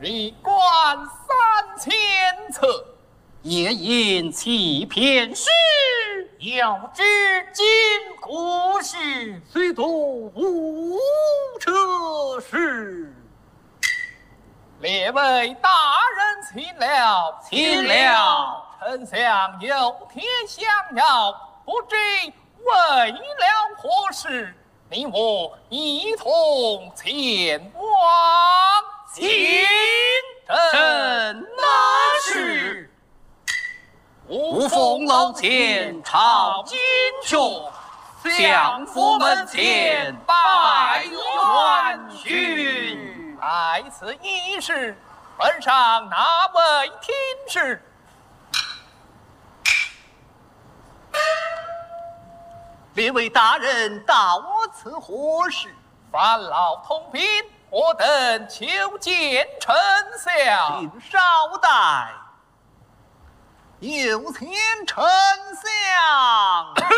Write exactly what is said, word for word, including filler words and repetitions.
日冠三千册， 夜饮七篇诗。 要知今国事， 虽读无车事。 列位大人请了， 请了。 丞相有天相邀，不知为了何事？你我一同前往。 请朕那是。 五凤楼前朝金阙，相府门前拜元勋。 在此一事，本上哪位听事？ 列位大人，到此何事？ 烦劳通禀，我等求见丞相。 请稍待。有请丞相。